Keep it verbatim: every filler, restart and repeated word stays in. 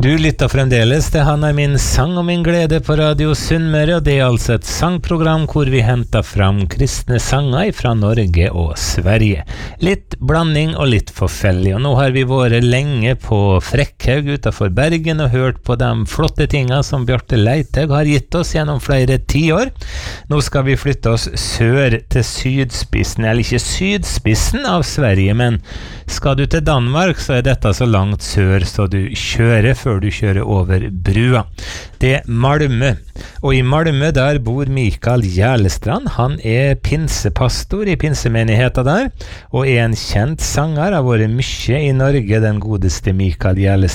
Du lytter fremdeles til Han er min sang og min glede på Radio Sunnmøre, og det er altså et sangprogram hvor vi henter fram kristne sanger fra Norge og Sverige. Litt blanding og litt forfellig, og nå har vi vært lenge på Frekkhaug utenfor Bergen og hørt på de flotte tingene som Bjarte Leithaug har gitt oss gjennom flere tiår. Nå skal vi flytte oss sør til sydspissen, eller ikke sydspissen av Sverige, men skal du til Danmark så er dette så langt sør så du kjører før du kjører over brua. Det er Malmö, og i Malmö der bor Mikael Järlestrand. Han er pinsepastor i pinsemenigheten der, og er en kjent sanger, har vært mye i Norge, den godeste Mikael Järlestrand.